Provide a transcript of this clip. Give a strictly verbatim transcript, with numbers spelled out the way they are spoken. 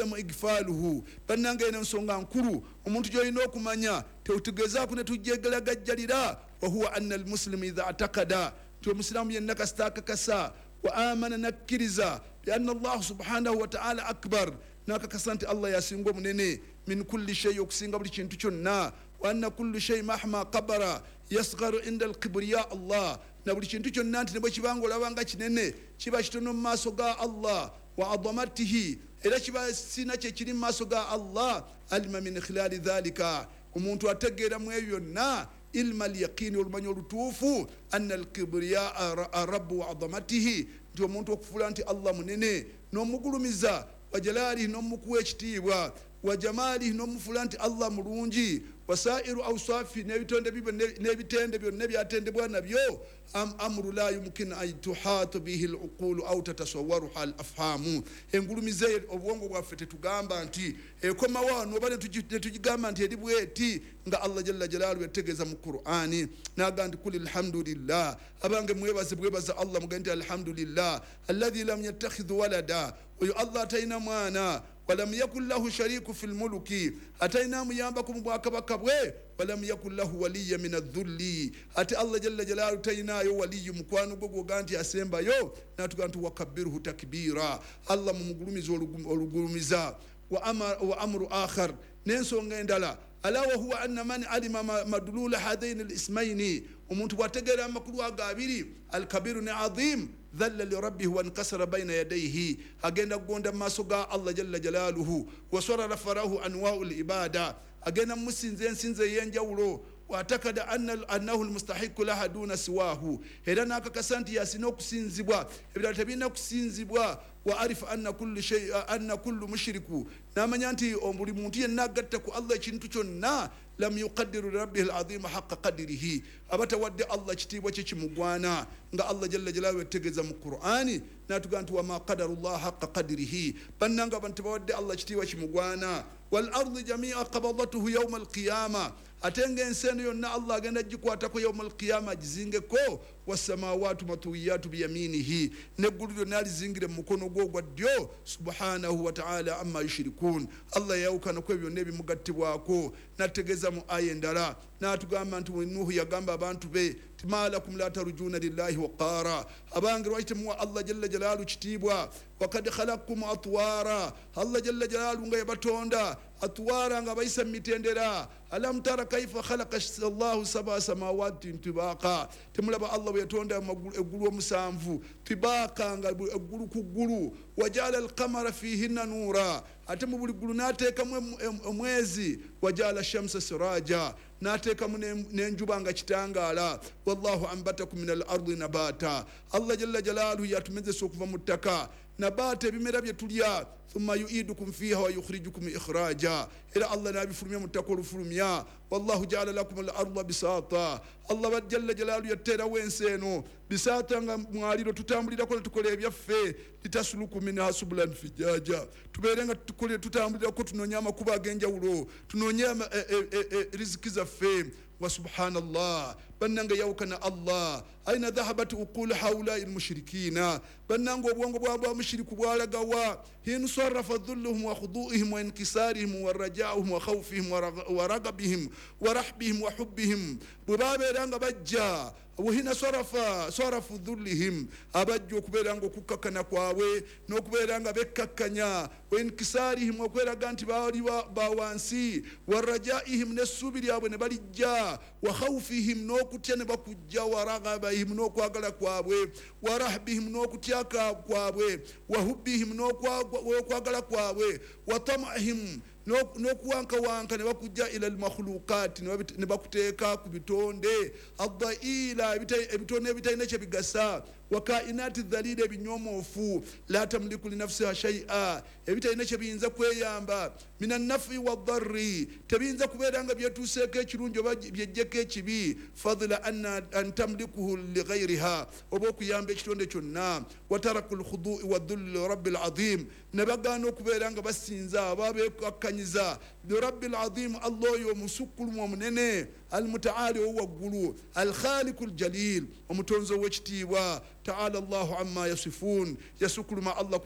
igfaluhu bannanga ene nsonga nkulu omuntu joyina okumanya teutegezaako ne tujjegeragajjalira wa huwa anna almuslimu idha atakada ti omusiraamu yenna kasita akakasa wa amana nakkiriza bianna allahu subhanahu wa ta'ala akbar nakakasa nti allah yasinga omunene min kulli shay okusinga buli kintu kyonna wa anna kullu shay mahma kabara yasgharu inda alkibriya allah na buli kintu kyonna nti ne bwe kibanga olabanga kinene kiba kitono mu maaso ga allah wa adamatihi era kiba sina kyekiri mu maaso ga allah alima min khilali dhalika omuntu ategeera mu ebyo byonna ilma alyaqini olumanyi olutuufu anna alkibriya arabu wa adamatihi nti omuntu okufuula nti allah munene n'omugulumiza wajalalihi n'omukuwa ekitiibwa wajamalihi n'omufuula nti allah mulungi wasairu awsafi n'ebitende byonna byatendebwa nabyo amru la yumkin an tuhatu bihi luqulu au tatasawwaruha alafhamu engulumize obwongo bwaffe tetugamba nti ekomawo wano oba netugigamba nti eri bweti nga allah jalla jalalu yategeeza mu qur'ani naga nti kul alhamdulillah abange mwebaze bwebaza allah muga nti alhamdulillah alladhi lam yattakhidhu walada oyo allah atayina mwana ولم يكن له شريك في الملك أتينا ميامبكم بواكبك بوي ولم يكن له ولي من الذل أتي الله جل جلاله تينا يو ولي مكوانو بوغو غانتي أسيمبا يو ناتو غانتو وكبره تكبيرا الله ممغلوميز ولغلوميزا وأمر, وأمر آخر ننسو نغندلا ألا وهو أن من علم مدلول هذين الاسمين ومنتو واتقر مكلوا قابلي الكبير عظيم ذل لربه وانكسر بين يديه أجينا قوند ما سقى الله جل جلاله وصر رفره أنواع العبادة أجينا مسين زين سين زين جولو واعتقد أن أنه المستحق لها دون سواه هذا ناك كسانتي ياسينوك سينزبوا إذا تبينك سينزبوا وعرف أن كل شيء أن كل مشرك نما نانتي أموري مونتي ناقتك الله يشنتو نا لم يقدر ربه العظيم حق قدره أبتا ودي الله كتيب وشيش مغوانا نغا الله جل جلاله يتغيز من القرآن ناتغانت وما قدر الله حق قدره بنانغا بنتبا ودي الله كتيب وشيش مغوانا والأرض جميع قبضته يوم القيامة أتنغ إنسان يونا الله غنى جكواتكو يوم القيامة جزينغكو والسماوات مطويات بيمينه نقول له نالي زينغر مكونو غو وديو سبحانه وتعالى أما يشركون الله يوكا نكوبيو نبي مغتبواكو نتغيز مؤاين دارا ناتغاما انتو نوه يغامبا بانتو بي ما لكم لا ترجون لله وقارا أبانغر ويتموا الله جل جلاله كتيبوا وقد خلقكم أطوارا الله جل جلاله غيبتوندا أطوارا غبايسا ميتندرا ألم ترى كيف خلق الله سبع سماوات طباقا تملبا الله ويتوندا مغلو مسامفو طباقا غغلو كغلو وجعل القمر فيهن نورا أتم بغلو ناتيكا mwezi وجعل الشمس سراجا ناتيكا ننجوبا ngachitangala والله أنبتكم من الأرض نباتا الله جل جلاله يتمنى سوكفا متكا نبات بمرا بيتوليا ثم يعيدكم فيها ويخرجكم إخراجا إلى الله نبي فرميا متكول فرميا والله جعل لكم الأرض بساطا الله جل جلاله يترى وينسينو بساطا مغاليرو تتامبلي داكولا تكولي بيافي لتسلكوا منها سبلا فجاجا تبيرنغا تكولي تتامبلي داكو تنونياما كوبا جنجاولو تنونياما رزق زفي وسبحان الله بنانغا يوكنا الله أين ذهبت أقول هؤلاء المشركين بنانغا بوانغا بوانغا مشرك بوالغوا حين صرف ذلهم وخضوئهم وانكسارهم ورجاؤهم وخوفهم ورغبهم ورحبهم وحبهم ببابرانغا بجا وهنا صرف صرف ذلهم أبجو كبيرانغا كوكاكنا كواوي نو كبيرانغا بكاكانيا وانكسارهم وكبيرانغا باوانسي ورجائهم نسوبي يابو نبالجا وخوفهم نو kutya bakujja waragabahim nokwagala kwabwe warahbihim nokutyaka kwabwe wahubbihim nokwagala kwabwe watamahim nokuwanka wanka ne bakujja ila almakhluqat ne bakuteeka ku bitonde adhaila ebitonde ebitayina kye bigasa wakainati dhalila ebinyomofu la tamliku linafsiha shay'a ebitayina kye biyinza kweyamba minan nafi wadharri tebiyinza kubeeranga byetuuseeko ekirungi oba byejjeko ekibi fadla an tamlikuhu lighayriha oba okuyamba ekitonde kyonna wataraku lkhudu'i waddulli lirabbi alazim ne bagaana okubeeranga basinza ababeekakkanyiza lirabbi alazim allah oyo omusukkulumu omunene المتعالي هو القلو الخالق الجليل ومتنزو وجتيوا تعالى الله عما يصفون يسكر مع الله